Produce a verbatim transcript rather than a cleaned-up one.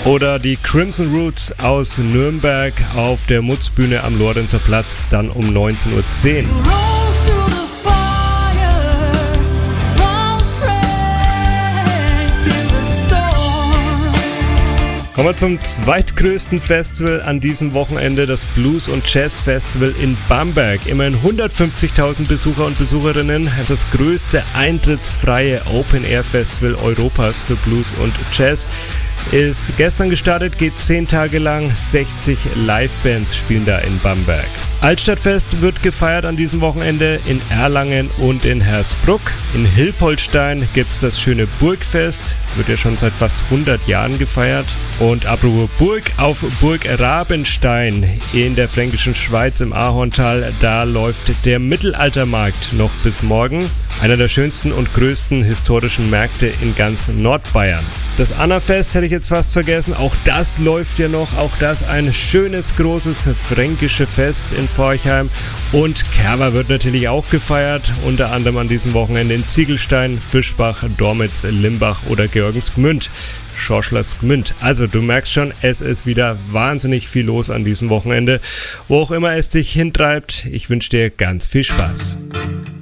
Oder die Crimson Roots aus Nürnberg auf der Mutzbühne am Lorenzer Platz, dann um neunzehn Uhr zehn. Kommen wir zum zweitgrößten Festival an diesem Wochenende, das Blues- und Jazz-Festival in Bamberg. Immerhin hundertfünfzigtausend Besucher und Besucherinnen. Es ist das größte eintrittsfreie Open-Air-Festival Europas für Blues und Jazz. Ist gestern gestartet, geht zehn Tage lang. sechzig Livebands spielen da in Bamberg. Altstadtfest wird gefeiert an diesem Wochenende in Erlangen und in Hersbruck. In Hilpoltstein gibt es das schöne Burgfest, wird ja schon seit fast hundert Jahren gefeiert. Und apropos Burg, auf Burg Rabenstein in der fränkischen Schweiz im Ahorntal, da läuft der Mittelaltermarkt noch bis morgen. Einer der schönsten und größten historischen Märkte in ganz Nordbayern. Das Annafest hätte ich jetzt fast vergessen, auch das läuft ja noch, auch das ein schönes, großes fränkisches Fest in Forchheim. Und Kerwa wird natürlich auch gefeiert, unter anderem an diesem Wochenende in Ziegelstein, Fischbach, Dormitz, Limbach oder Georgensgmünd. Schorschlersgmünd. Also du merkst schon, es ist wieder wahnsinnig viel los an diesem Wochenende. Wo auch immer es dich hintreibt, ich wünsche dir ganz viel Spaß.